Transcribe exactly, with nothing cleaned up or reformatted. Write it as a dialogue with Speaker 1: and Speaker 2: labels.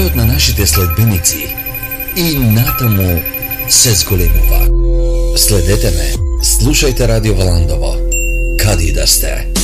Speaker 1: живеят на нашите следбеници и натаму се зголемува. Следете ме, слушайте Радио Валандово, каде и да сте.